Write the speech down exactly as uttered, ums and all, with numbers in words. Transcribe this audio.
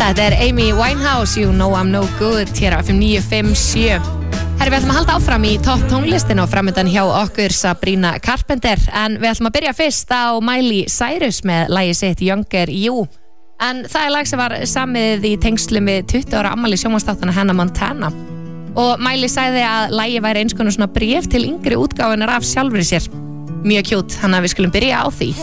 Þetta er Amy Winehouse, You Know I'm No Good, hér á F M níu fimm sjö. Herri, við ætlum að halda áfram í topp tónlistin og framöndan hjá okkur Sabrina Carpenter, en við ætlum að byrja fyrst á Miley Cyrus með lagið sitt Younger You. En það er lag sem var samið í tengslum við tuttugu ára afmæli sjónvarpsþáttanna Hannah Montana. Og Miley sagði að lagið væri eins konar svona bréf til yngri útgáfunar af sjálfri sér. Mjög kjút, þannig að við skulum byrja á því.